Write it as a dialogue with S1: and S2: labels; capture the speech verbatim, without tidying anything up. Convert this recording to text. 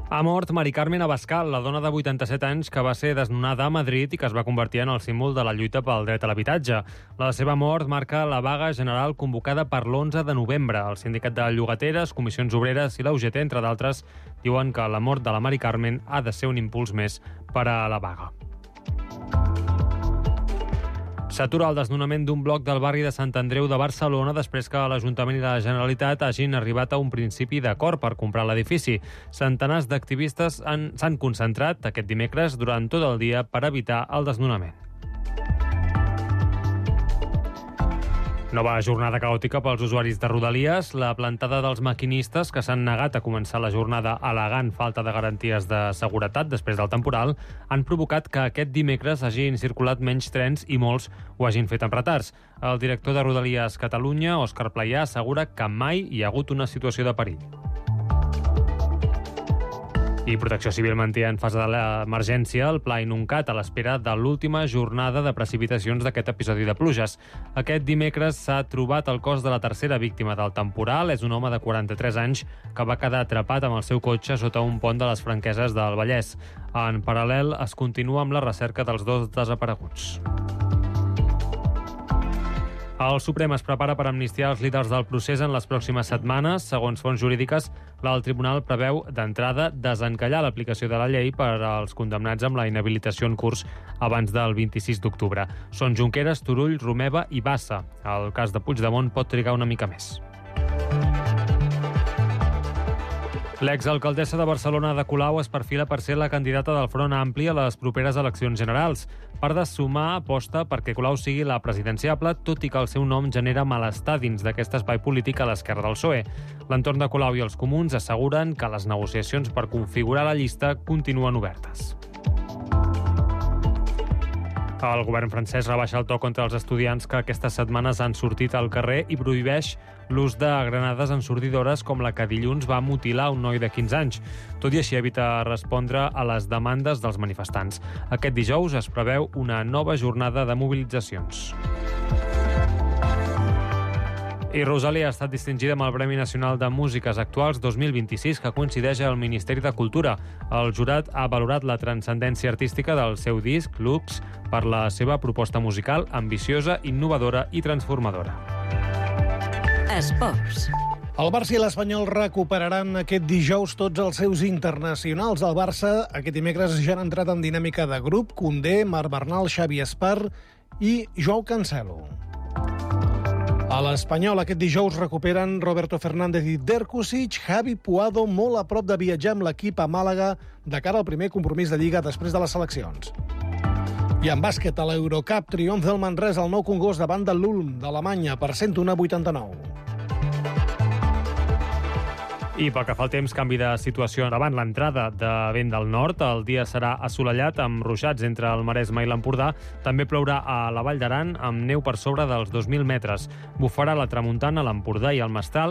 S1: Ha mort Mari Carmen Abascal, la dona de vuitanta-set anys que va ser desnonada a Madrid i que es va convertir en el símbol de la lluita pel dret a l'habitatge. La seva mort marca la vaga general convocada per l'onze de novembre. El sindicat de llogateres, comissions obreres i la U G T, entre d'altres, diuen que la mort de la Mari Carmen ha de ser un impuls més per a la vaga. S'atura el desnonament d'un bloc del barri de Sant Andreu de Barcelona després que l'Ajuntament i la Generalitat hagin arribat a un principi d'acord per comprar l'edifici. Centenars d'activistes s'han concentrat aquest dimecres durant tot el dia per evitar el desnonament. Nova jornada caòtica pels usuaris de Rodalies. La plantada dels maquinistes, que s'han negat a començar la jornada al·legant falta de garanties de seguretat després del temporal, han provocat que aquest dimecres hagin circulat menys trens i molts ho hagin fet amb retards. El director de Rodalies Catalunya, Òscar Playà, assegura que mai hi ha hagut una situació de perill. I Protecció Civil manté en fase d'emergència el pla Inuncat a l'espera de l'última jornada de precipitacions d'aquest episodi de pluges. Aquest dimecres s'ha trobat el cos de la tercera víctima del temporal. És un home de quaranta-tres anys que va quedar atrapat amb el seu cotxe sota un pont de les Franqueses del Vallès. En paral·lel, es continua amb la recerca dels dos desapareguts. El Suprem es prepara per amnistiar els líders del procés en les pròximes setmanes. Segons fonts jurídiques, el tribunal preveu d'entrada desencallar l'aplicació de la llei per als condemnats amb la inhabilitació en curs abans del vint-i-sis d'octubre. Són Junqueras, Turull, Romeva i Bassa. El cas de Puigdemont pot trigar una mica més. L'exalcaldessa de Barcelona, Ada Colau, es perfila per ser la candidata del Front Ampli a les properes eleccions generals. Per de sumar, aposta perquè Colau sigui la presidenciable, tot i que el seu nom genera malestar dins d'aquest espai polític a l'esquerra del P S O E. L'entorn de Colau i els comuns asseguren que les negociacions per configurar la llista continuen obertes. El govern francès rebaixa el to contra els estudiants que aquestes setmanes han sortit al carrer i prohibeix l'ús de granades ensordidores com la que dilluns va mutilar un noi de quinze anys. Tot i així evita respondre a les demandes dels manifestants. Aquest dijous es preveu una nova jornada de mobilitzacions. I Rosalía ha estat distingida amb el Premi Nacional de Músiques Actuals dos mil vint-i-sis, que coincideix al Ministeri de Cultura. El jurat ha valorat la transcendència artística del seu disc, Lux, per la seva proposta musical ambiciosa, innovadora i transformadora.
S2: Esports.
S3: El Barça i l'Espanyol recuperaran aquest dijous tots els seus internacionals. El Barça aquest dimecres ja han entrat en dinàmica de grup. Koundé, Marc Bernal, Xavi Espar i Joao Cancelo. A l'Espanyol aquest dijous recuperen Roberto Fernández i Derkusic, Javi Puado molt a prop de viatjar amb l'equip a Màlaga de cara al primer compromís de Lliga després de les seleccions. I en bàsquet, a l'Eurocup, triomf del Manresa al Nou Congost davant de l'Ulm d'Alemanya per cent un a vuitanta-nou.
S1: I pel que fa al temps, canvi de situació davant l'entrada de vent del nord. El dia serà assolellat amb ruixats entre el Maresme i l'Empordà. També plourà a la Vall d'Aran amb neu per sobre dels dos mil metres. Bufarà la tramuntana a l'Empordà i al Mestral